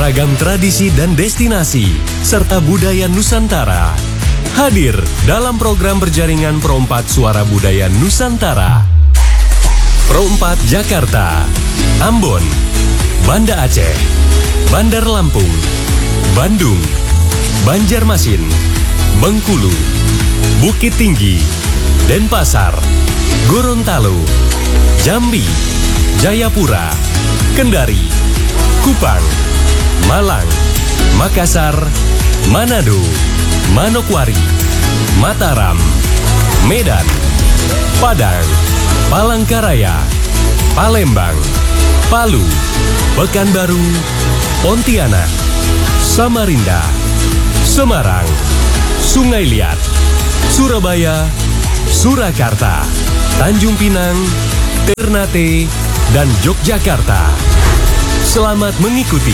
Beragam tradisi dan destinasi, serta budaya Nusantara. Hadir dalam program berjaringan Pro4 Suara Budaya Nusantara. Pro4 Jakarta, Ambon, Banda Aceh, Bandar Lampung, Bandung, Banjarmasin, Bengkulu, Bukit Tinggi, Denpasar, Gorontalo, Jambi, Jayapura, Kendari, Kupang, Malang, Makassar, Manado, Manokwari, Mataram, Medan, Padang, Palangkaraya, Palembang, Palu, Pekanbaru, Pontianak, Samarinda, Semarang, Sungai Liat, Surabaya, Surakarta, Tanjung Pinang, Ternate, dan Yogyakarta. Selamat mengikuti.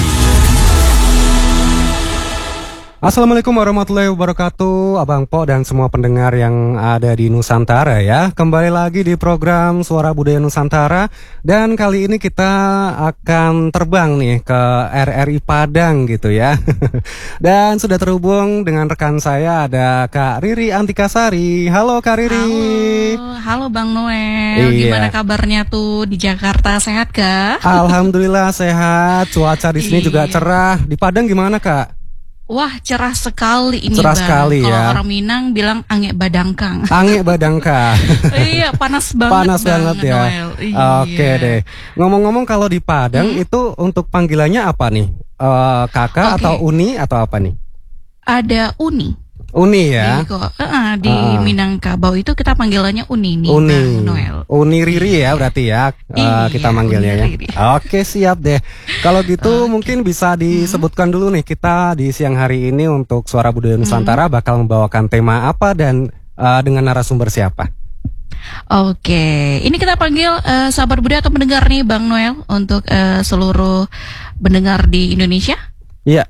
Assalamualaikum warahmatullahi wabarakatuh, Abang Po dan semua pendengar yang ada di Nusantara ya. Kembali lagi di program Suara Budaya Nusantara. Dan kali ini kita akan terbang nih ke RRI Padang gitu ya. Dan sudah terhubung dengan rekan saya, ada Kak Riri Antikasari. Halo Kak Riri. Halo Bang Noel. Gimana kabarnya tuh di Jakarta, sehat kah? Alhamdulillah sehat. Cuaca di sini juga cerah. Di Padang gimana Kak? Wah, cerah sekali ini cerah Bang. Sekali kalau ya. Orang Minang bilang angek badangkang. Angek badangkang. Iya, panas banget. Panas banget ya. Oke deh. Ngomong-ngomong kalau di Padang itu untuk panggilannya apa nih? Kakak atau Uni atau apa nih? Ada Uni. Uni ya. Di Minangkabau itu kita panggilannya Uni nih, Uni. Bang Noel. Uni Riri ya berarti ya. Kita manggilnya ya. Oke, siap deh. Kalau gitu mungkin bisa disebutkan dulu nih, kita di siang hari ini untuk Suara Budaya Nusantara bakal membawakan tema apa dan dengan narasumber siapa? Oke, ini kita panggil sahabat budaya atau pendengar nih Bang Noel untuk seluruh pendengar di Indonesia. Iya,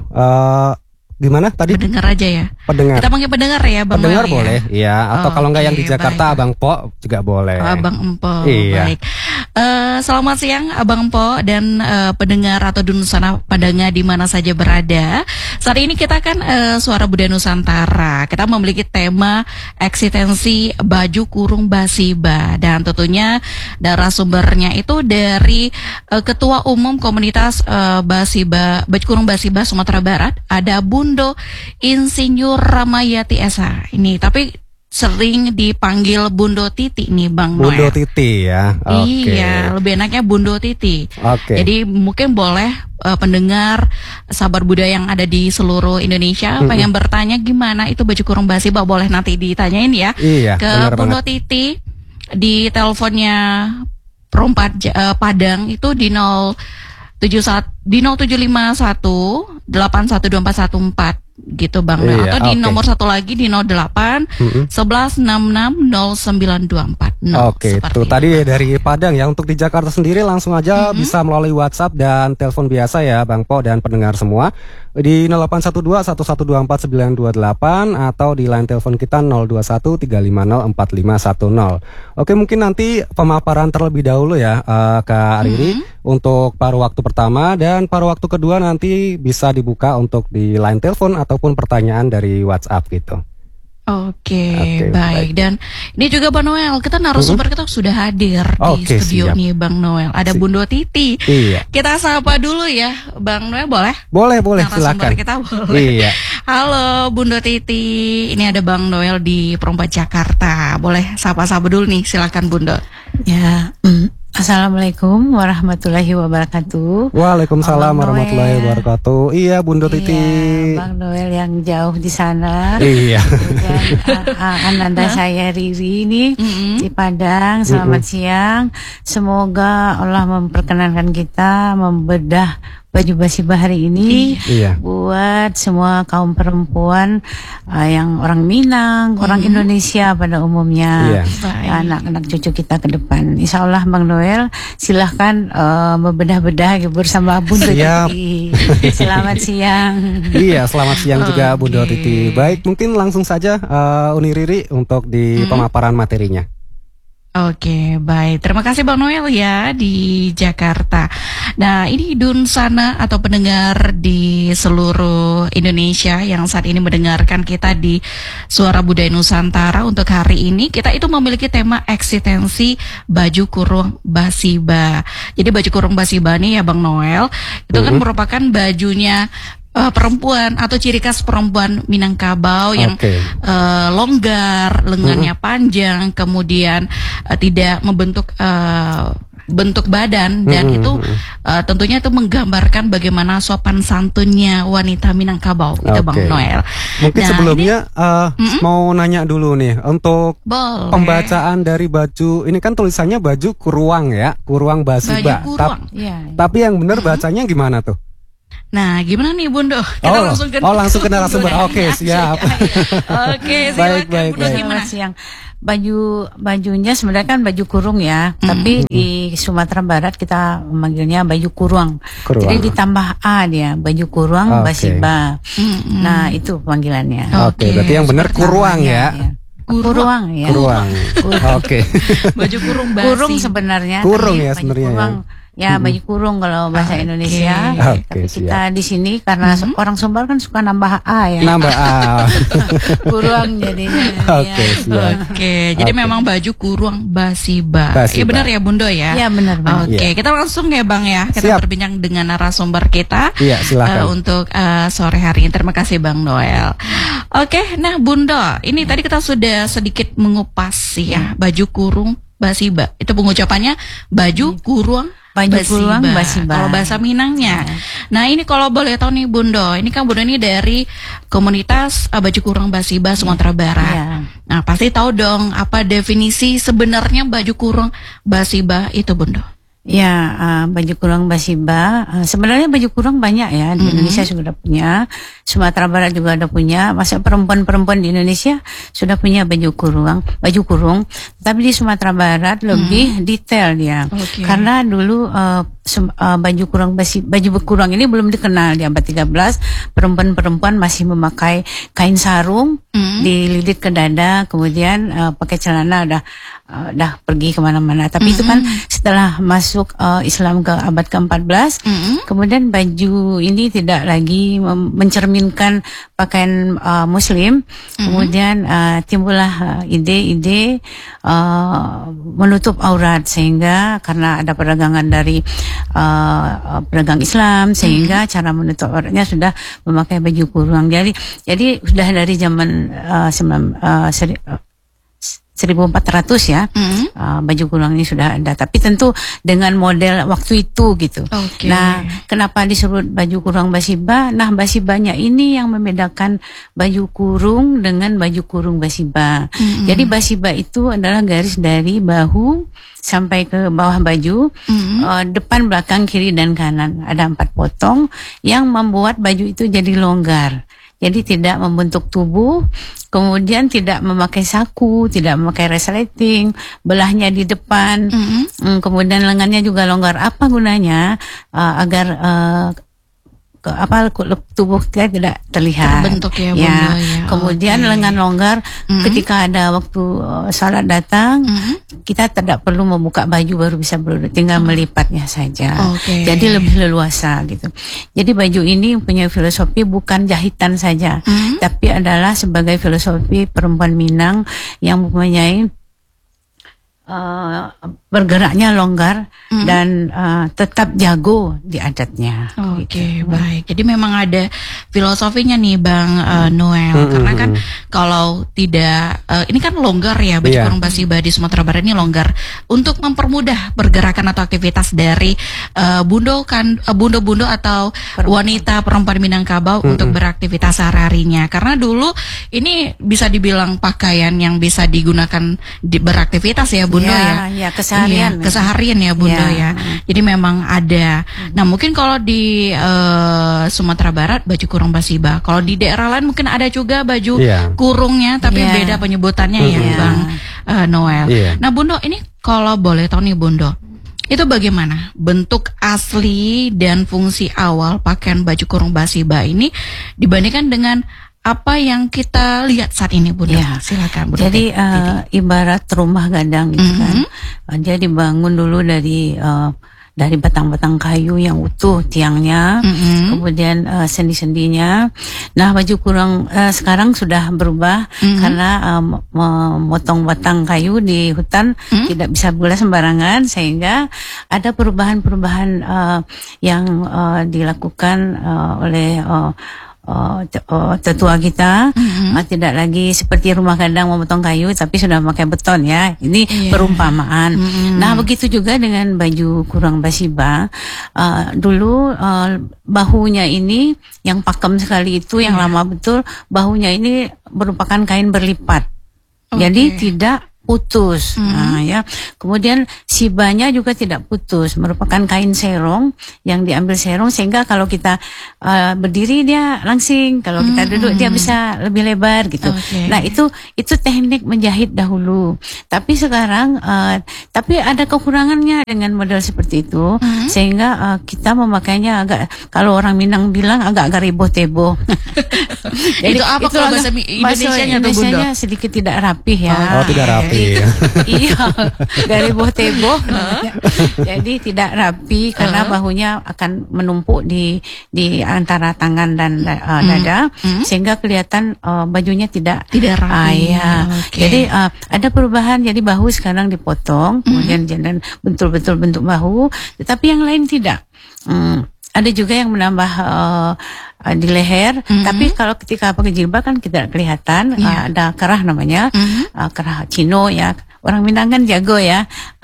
gimana tadi? Pendengar aja ya. Pendengar. Kita panggil pendengar ya Bang Pendengar Noel, boleh, iya. Atau kalau nggak yang di Jakarta, baik. Abang Po juga boleh. Abang Empo, iya. Baik. Selamat siang Abang Po dan pendengar atau Nusantara Padangnya di mana saja berada. Saat ini kita kan Suara Budaya Nusantara. Kita memiliki tema eksistensi baju kurung Basiba, dan tentunya narasumbernya itu dari Ketua Umum Komunitas Basiba, Baju Kurung Basiba Sumatera Barat, ada Bundo Insinyur Ramayati Esa. Ini tapi sering dipanggil Bundo Titi nih Bang Noel. Bundo Titi ya. Iya, lebih enaknya Bundo Titi. Jadi mungkin boleh pendengar sahabat budaya yang ada di seluruh Indonesia pengen bertanya gimana itu baju kurung Basiba, boleh nanti ditanyain ya. Iya, ke Bundo Titi di teleponnya Pro4 Padang itu di 0751 812414 gitu Bang. Iya, atau di nomor satu lagi di 08 11 66 0924. Oke, itu tadi dari Padang ya. Untuk di Jakarta sendiri langsung aja bisa melalui WhatsApp dan telepon biasa ya Bang Po dan pendengar semua di 0812 1124 928 atau di line telepon kita 021 350 4510. Oke, mungkin nanti pemaparan terlebih dahulu ya Kak Riri untuk paruh waktu pertama, dan paruh waktu kedua nanti bisa dibuka untuk di line telepon ataupun pertanyaan dari WhatsApp gitu. Oke, baik. Dan ini juga Bang Noel, kita narasumber kita sudah hadir di studio nih Bang Noel. Ada Bundo Titi. Iya. Kita sapa dulu ya Bang Noel, boleh? Boleh, narasumber silakan. Kita boleh. Iya. Halo Bundo Titi, ini ada Bang Noel di Pro4 Jakarta. Boleh sapa-sapa dulu nih, silakan Bundo. Ya, Assalamualaikum warahmatullahi wabarakatuh. Waalaikumsalam warahmatullahi wabarakatuh. Iya, Bundo Titi. Bang Noel yang jauh di sana. Iya. Dan ananda saya Riri ini di Padang. Selamat siang. Semoga Allah memperkenankan kita membedah baju Basiba hari ini buat semua kaum perempuan yang orang Minang, orang Indonesia pada umumnya, anak-anak cucu kita ke depan. Insya Allah Bang Noel silahkan membedah-bedah bersama Bundo Titi. Selamat siang. Iya, selamat siang juga Bundo Titi. Baik, mungkin langsung saja Uni Riri untuk di pemaparan materinya. Oke, baik. Terima kasih Bang Noel ya di Jakarta. Nah, ini Dunsana atau pendengar di seluruh Indonesia yang saat ini mendengarkan kita di Suara Budaya Nusantara. Untuk hari ini kita itu memiliki tema eksistensi baju kurung Basiba. Jadi baju kurung Basiba nih ya Bang Noel, itu kan merupakan bajunya perempuan atau ciri khas perempuan Minangkabau yang longgar, lengannya panjang, kemudian tidak membentuk bentuk badan, dan itu tentunya itu menggambarkan bagaimana sopan santunnya wanita Minangkabau itu Bang Noel. Mungkin sebelumnya mau nanya dulu nih untuk pembacaan dari baju ini, kan tulisannya baju kuruang ya, kuruang Basiba. Tapi yang benar bacanya gimana tuh? Nah, gimana nih Bundo? Kita langsung ke narasumber. Oke, siap. Oke, silakan Bundo, gimana? Siang. Bajunya sebenarnya kan baju kurung ya, tapi di Sumatera Barat kita memanggilnya baju kuruang. Jadi ditambah A dia, baju kuruang Basiba. Nah, itu panggilannya. Oke, berarti yang benar kuruang ya. Kuruang ya. Oke. Baju kurung Basi. Kurung sebenarnya. Kurung ya sebenarnya. Ya, baju kurung kalau bahasa Indonesia. Tapi kita di sini karena orang Sumbar kan suka nambah A ya. Nambah A. Kuruang jadinya. Oke, jadi memang baju kuruang Basiba. Iya benar ya Bundo ya? Iya benar. Oke, kita langsung ya Bang ya. Kita berbincang dengan narasumber kita. Iya, silakan. Untuk sore hari ini. Terima kasih Bang Noel. Oke, nah Bundo, ini tadi kita sudah sedikit mengupas ya baju kurung Basiba. Itu pengucapannya baju kurung Basiba. Kalau bahasa Minangnya. Nah, ini kalau boleh tahu nih Bundo, ini kan Bundo ini dari komunitas baju kurung Basiba Sumatera Barat. Nah, pasti tahu dong apa definisi sebenarnya baju kurung Basiba itu Bundo. Ya, baju kurung Basiba. Sebenarnya baju kurung banyak ya di Indonesia sudah punya, Sumatera Barat juga ada punya. Masa perempuan-perempuan di Indonesia sudah punya baju kurung. Tapi di Sumatera Barat lebih detail dia, karena dulu baju kurung ini belum dikenal di abad 13. Perempuan-perempuan masih memakai kain sarung dililit ke dada, kemudian pakai celana udah pergi kemana-mana. Tapi itu kan setelah masuk Islam ke abad ke-14, kemudian baju ini tidak lagi mencerminkan pakaian Muslim. Kemudian timbullah ide-ide menutup aurat, sehingga karena ada perdagangan dari pedagang Islam, sehingga cara menutup auratnya sudah memakai baju kurung. Jadi sudah dari zaman 1400 ya, baju kurung ini sudah ada, tapi tentu dengan model waktu itu gitu. Nah, kenapa disebut baju kurung Basiba? Nah, Basibanya ini yang membedakan baju kurung dengan baju kurung Basiba. Jadi Basiba itu adalah garis dari bahu sampai ke bawah baju, depan, belakang, kiri, dan kanan. Ada 4 potong yang membuat baju itu jadi longgar. Jadi tidak membentuk tubuh, kemudian tidak memakai saku, tidak memakai resleting, belahnya di depan, kemudian lengannya juga longgar. Apa gunanya? Agar tubuh kita tidak terlihat. Terbentuk ya, Bunda, ya. Kemudian lengan longgar, ketika ada waktu salat datang, kita tidak perlu membuka baju baru bisa berduduk, tinggal melipatnya saja. Jadi lebih leluasa gitu. Jadi baju ini punya filosofi bukan jahitan saja, tapi adalah sebagai filosofi perempuan Minang yang mempunyai bergeraknya longgar dan tetap jago di adatnya. Baik. Jadi memang ada filosofinya nih Bang Noel, karena kan kalau tidak ini kan longgar ya, baju kurung Basiba di Sumatera Barat ini longgar untuk mempermudah pergerakan atau aktivitas dari bundo atau wanita perempuan Minangkabau untuk beraktivitas sehari-harinya. Karena dulu ini bisa dibilang pakaian yang bisa digunakan beraktivitas ya Bundo ya. Keseharian ya Bunda ya. Jadi memang ada. Nah, mungkin kalau di Sumatera Barat baju kurung Basiba. Kalau di daerah lain mungkin ada juga baju kurungnya, tapi beda penyebutannya ya Bang Noel. Nah, Bundo, ini kalau boleh tahu nih Bundo, itu bagaimana bentuk asli dan fungsi awal pakaian baju kurung Basiba ini dibandingkan dengan apa yang kita lihat saat ini, Bunda? Ya. Silakan, Bunda. Jadi ibarat rumah gadang gitu kan. Dia dibangun dulu dari batang-batang kayu yang utuh tiangnya, kemudian sendi-sendinya. Nah, baju kurung sekarang sudah berubah karena memotong batang kayu di hutan tidak bisa bola sembarangan, sehingga ada perubahan-perubahan yang dilakukan oleh tetua kita. Tidak lagi seperti rumah gadang memotong kayu, tapi sudah pakai beton ya. Ini perumpamaan. Nah, begitu juga dengan baju kurung basiba. Dulu bahunya ini yang pakem sekali itu, yang lama betul, bahunya ini merupakan kain berlipat. Jadi tidak putus. Nah, ya. Kemudian sibanya juga tidak putus, merupakan kain serong yang diambil serong, sehingga kalau kita berdiri dia langsing, kalau kita duduk dia bisa lebih lebar gitu. Nah, itu teknik menjahit dahulu. Tapi sekarang tapi ada kekurangannya dengan model seperti itu, sehingga kita memakainya agak, kalau orang Minang bilang agak reboh-teboh. Jadi itu apa kalau bahasa Indonesianya sedikit tidak rapih ya. Oh, tidak rapi. Iya, dari boh-teboh. Jadi tidak rapi karena bahunya akan menumpuk di antara tangan dan dada, sehingga kelihatan bajunya tidak rapi. Jadi ada perubahan. Jadi bahu sekarang dipotong, kemudian jangan betul-betul bentuk bahu, tetapi yang lain tidak. Ada juga yang menambah di leher, tapi kalau ketika pakai jilbab kan tidak kelihatan. Ada kerah namanya, kerah Cino ya. Orang Minang kan jago ya,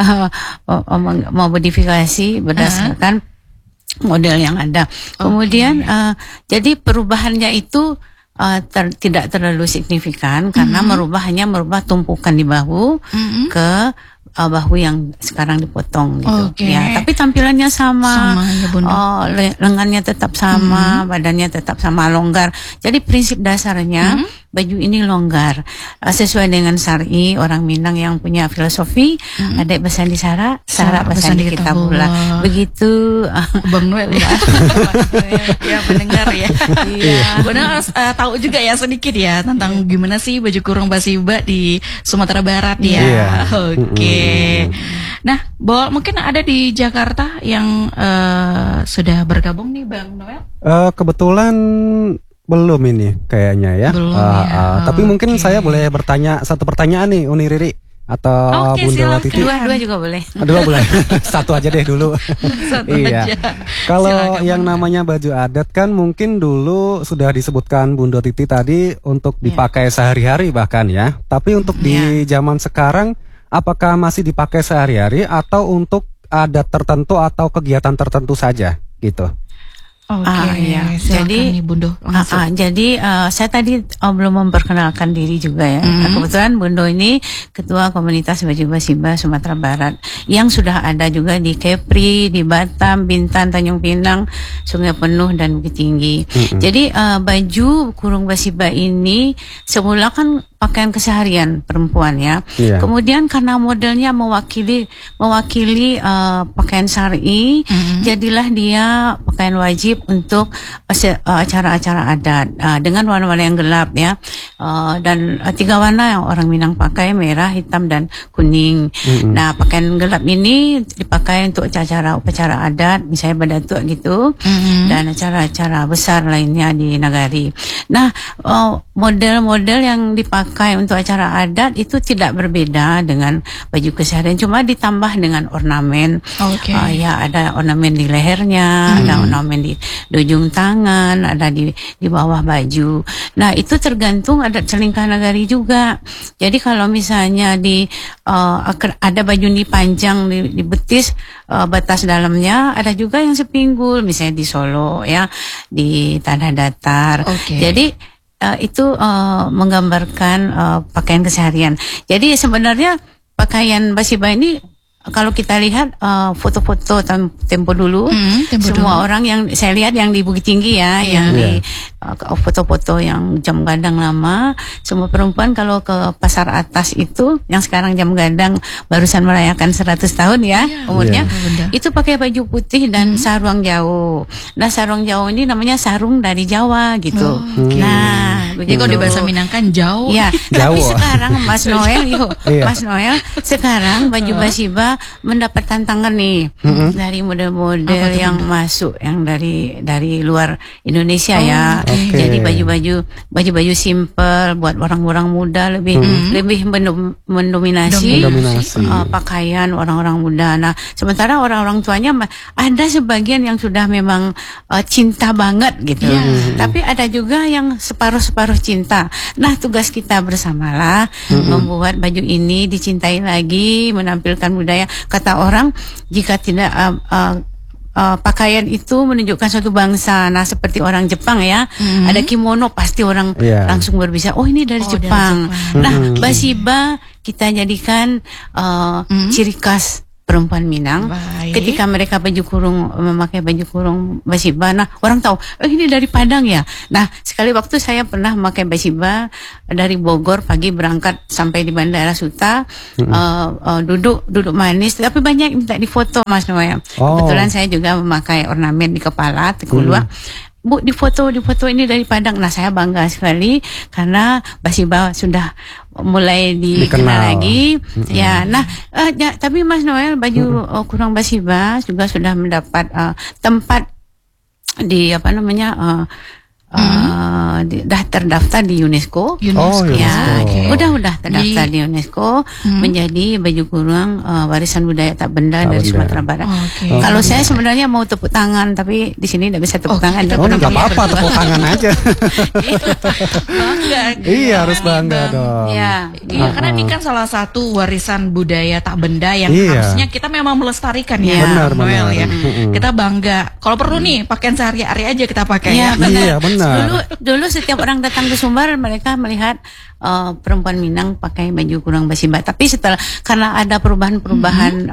memodifikasi berdasarkan model yang ada. Kemudian jadi perubahannya itu tidak terlalu signifikan, karena hanya merubah tumpukan di bahu ke bahu yang sekarang dipotong gitu. Ya, tapi tampilannya sama ya, Bunda. Lengannya tetap sama, badannya tetap sama, longgar. Jadi prinsip dasarnya baju ini longgar, sesuai dengan syar'i orang Minang yang punya filosofi. Ada Basandi Sara, Sara Basandi kita pula. Begitu Bang Noel ya. Ya, mendengar ya. Iya. Bunda harus tahu juga ya sedikit ya tentang gimana sih baju kurung basiba di Sumatera Barat ya. Oke. Nah, mungkin ada di Jakarta yang sudah bergabung nih, Bang Noel? Kebetulan belum ini kayaknya ya. Belum ya. Tapi mungkin saya boleh bertanya satu pertanyaan nih, Uni Riri atau Bunda Titi. Dua juga boleh. Dua boleh. Satu aja deh dulu. Iya. Kalau yang namanya baju adat kan mungkin dulu sudah disebutkan Bunda Titi tadi untuk dipakai sehari-hari bahkan ya. Tapi untuk di zaman sekarang, apakah masih dipakai sehari-hari atau untuk adat tertentu atau kegiatan tertentu saja gitu? Jadi Bundo jadi saya tadi belum memperkenalkan diri juga ya. Kebetulan Bundo ini ketua komunitas baju basiba Sumatera Barat yang sudah ada juga di Kepri, di Batam, Bintan, Tanjung Pinang, Sungai Penuh dan Bukit Tinggi. Jadi baju kurung basiba ini semula kan pakaian keseharian perempuan ya. Kemudian karena modelnya mewakili pakaian syar'i, jadilah dia pakaian wajib untuk acara-acara adat dengan warna-warna yang gelap ya. Dan 3 warna yang orang Minang pakai, merah, hitam dan kuning. Nah, pakaian gelap ini dipakai untuk upacara adat, misalnya badatuk gitu, dan acara-acara besar lainnya di nagari. Nah, model-model yang dipakai untuk acara adat itu tidak berbeda dengan baju keseharian, cuma ditambah dengan ornamen. Ya, ada ornamen di lehernya, ada ornamen di ujung tangan, ada di bawah baju. Nah, itu tergantung adat selingkah nagari juga. Jadi kalau misalnya ada baju ini panjang di betis, batas dalamnya, ada juga yang sepinggul, misalnya di Solo ya, di Tanah Datar. Jadi itu menggambarkan pakaian keseharian. Jadi sebenarnya pakaian basiba ini kalau kita lihat foto-foto tempo dulu, semua orang yang saya lihat yang di Bukit Tinggi ya, yang di foto-foto yang jam gadang lama, semua perempuan kalau ke pasar atas itu, yang sekarang jam gadang barusan merayakan 100 tahun ya umurnya, itu pakai baju putih dan sarung jauh. Nah, sarung jauh ini namanya sarung dari Jawa gitu. Nah, Jadi kalau di bahasa Minang kan jauh. Ya, tapi Jauh. sekarang Mas Noel, Iya. Mas Noel, sekarang baju Basiba mendapat tantangan nih dari model-model yang masuk, yang dari luar Indonesia ya. Oke. Jadi baju-baju simple buat orang-orang muda lebih mendominasi Mendominasi. pakaian orang-orang muda. Nah, sementara orang-orang tuanya ada sebagian yang sudah memang cinta banget gitu. Tapi ada juga yang separuh-separuh cinta. Nah, tugas kita bersamalah membuat baju ini dicintai lagi, menampilkan budaya. Kata orang, jika tidak pakaian itu menunjukkan suatu bangsa. Nah, seperti orang Jepang ya, ada kimono pasti orang Iya. langsung berbicara, oh ini dari Jepang. Nah, Basiba kita jadikan ciri khas perempuan Minang. Baik. Ketika mereka memakai baju kurung Basiba, nah orang tahu, oh ini dari Padang ya. Nah, sekali waktu saya pernah memakai Basiba dari Bogor pagi berangkat sampai di Bandara Suta, duduk manis, tapi banyak yang minta difoto Mas Noel. Oh. Kebetulan saya juga memakai ornamen di kepala, tekulua. Bu, difoto ini dari Padang. Nah, saya bangga sekali karena Basiba sudah mulai dikenal Dikenal. lagi. Ya, nah, tapi Mas Noel, baju kurung Basiba juga sudah mendapat tempat di dah terdaftar di UNESCO. Oh, Ya, UNESCO. udah terdaftar di UNESCO menjadi baju kurung warisan budaya tak benda Tak dari benda. Sumatera Barat. Oke. Kalau saya sebenarnya mau tepuk tangan, tapi di sini tidak bisa tepuk tangan. kita Oh, pernah nggak punya apa-apa, tepuk tangan aja. Bangga. Iya, harus bangga Bang. dong. Ya, Iya, karena ini kan salah satu warisan budaya tak benda yang Iya. harusnya kita memang melestarikan ya, Benar, Noel benar. ya. Kita bangga. Kalau perlu nih pakaian sehari-hari aja kita pakai ya. Iya, benar. Iya, benar. Dulu setiap orang datang ke Sumbar, mereka melihat perempuan Minang pakai baju kurung Basiba. Tapi karena ada perubahan-perubahan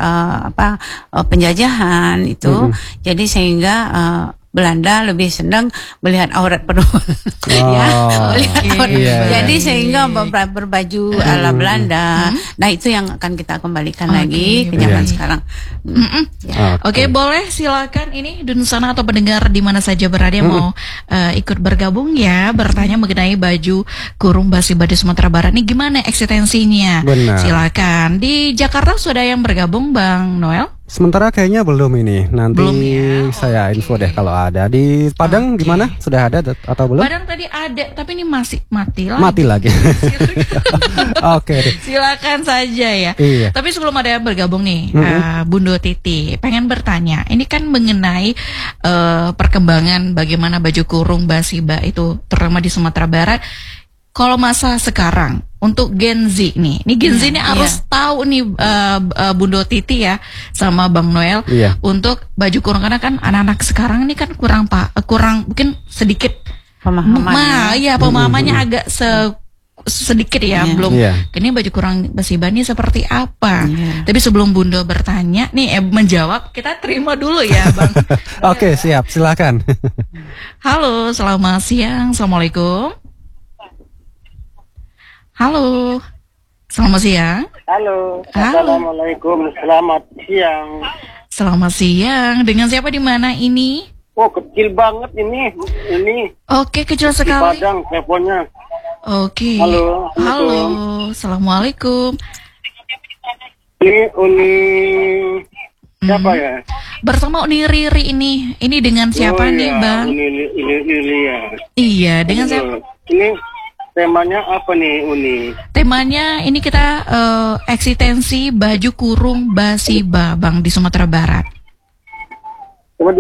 penjajahan itu, jadi sehingga Belanda lebih senang melihat aurat perempuan. Ya, melihat Oke. aurat. Iya, Jadi iya. sehingga berbaju ala Belanda. Nah, itu yang akan kita kembalikan lagi ke zaman Iya. sekarang. Oke, boleh silakan ini Dunsana atau pendengar di mana saja berada yang mau ikut bergabung ya, bertanya mengenai baju kurung Basiba di Sumatera Barat ini gimana eksistensinya. Benar. Silakan. Di Jakarta sudah yang bergabung Bang Noel? Sementara kayaknya belum ini. Nanti Belum ya? saya info deh kalau ada. Di Padang gimana? Sudah ada atau belum? Padahal tadi ada, tapi ini masih mati lagi. Mati lagi. Oke deh. Silakan saja ya. Iya. Tapi sebelum ada yang bergabung nih, Bundo Titi, pengen bertanya. Ini kan mengenai perkembangan bagaimana baju kurung Basiba itu terutama di Sumatera Barat. Kalau masa sekarang untuk Gen Z nih, ini Gen Z ini harus tahu nih Bundo Titi ya sama Bang Noel Iya. untuk baju kurung, karena kan anak-anak sekarang ini kan kurang mungkin sedikit Pemahaman. pemahamannya agak sedikit ya, Iya. belum. Iya. Ini baju kurang Basiba ini seperti apa? Iya. Tapi sebelum Bundo bertanya nih, menjawab, kita terima dulu ya, Bang. Oke, siap. Silakan. Halo, selamat siang. Assalamualaikum. Halo, selamat siang. Halo, Halo. Assalamualaikum, selamat siang. Selamat siang. Dengan siapa di mana ini? Oh, kecil banget ini Oke, kecil di sekali. Padang teleponnya. Oke. Halo, Halo. Assalamualaikum. Ini Uni siapa ya? Bersama Uni Riri ini. Ini dengan siapa Oh, nih, iya, Bang? Uni ya. Iya, dengan siapa? Ini temanya apa nih Uni? Temanya ini kita eksistensi baju kurung Basiba, Bang, di Sumatera Barat. Coba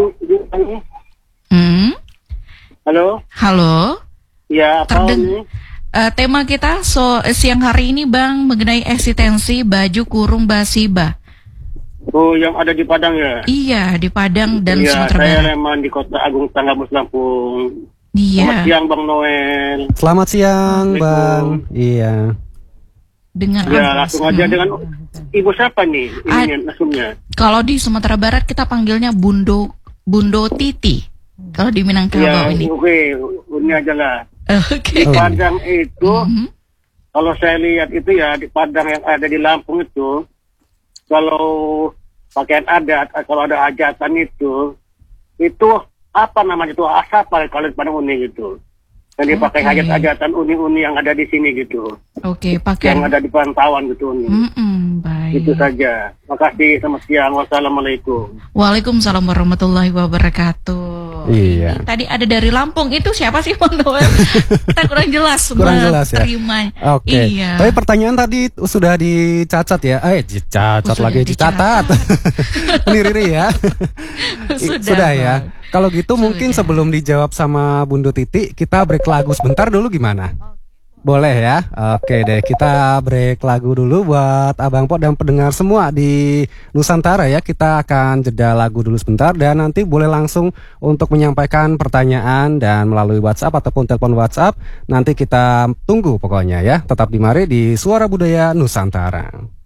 Halo? Halo. Ya, apa Terdeng- ini? Tema kita siang hari ini, Bang, mengenai eksistensi baju kurung Basiba. Oh, yang ada di Padang ya? Iya, di Padang dan Iya, Sumatera saya Barat. memang di Kota Agung Tanggabus Lampung. Selamat Iya. siang Bang Noel. Selamat siang, Bang. Iya. Dengan Ya, langsung aja dengan Ibu siapa nih? Ah. Ini langsungnya. Kalau di Sumatera Barat kita panggilnya Bundo Titi. Kalau di Minangkabau Ya, ini. oke, Uni aja lah. Oke. Di Padang itu, Mhm. kalau saya lihat itu ya, di Padang yang ada di Lampung itu, kalau pakaian adat, kalau ada hajatan itu apa namanya itu, asapa kalau di Padang Uni gitu. Dan dipakai Oke. hajat-hajatan uni-uni yang ada di sini gitu. Oke, Yang pakaian. ada di pantauan gitu uni. Baik. Itu saja. Makasih, selamat siang. Wassalamualaikum. Waalaikumsalam warahmatullahi wabarakatuh. Iya. Ini tadi ada dari Lampung, itu siapa sih Bang Noel? Kita kurang jelas. Kurang jelas ya. Terima. Oke. Iya. Tapi pertanyaan tadi sudah dicatat ya. Dicatat Sudah lagi dicatat. Ini Riri ya. Sudah ya. Bang. Kalau gitu mungkin Sudah. sebelum dijawab sama Bunda Titi, kita break lagu sebentar dulu gimana? Boleh ya? Oke deh, kita break lagu dulu buat Abang Po dan pendengar semua di Nusantara ya. Kita akan jeda lagu dulu sebentar dan nanti boleh langsung untuk menyampaikan pertanyaan dan melalui WhatsApp ataupun telepon WhatsApp. Nanti kita tunggu pokoknya ya. Tetap di mari di Suara Budaya Nusantara.